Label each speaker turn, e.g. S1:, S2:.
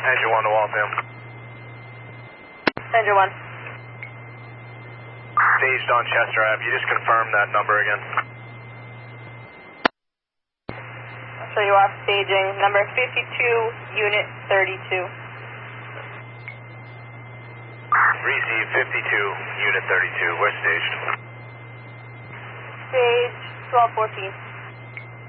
S1: Engine 1 to Waltham.
S2: Engine 1.
S1: Staged on Chester Ave. You just confirm that number again.
S2: I'll show you off staging. Number 52, Unit 32.
S1: Receive 52, Unit 32. We're staged.
S2: Stage 1214.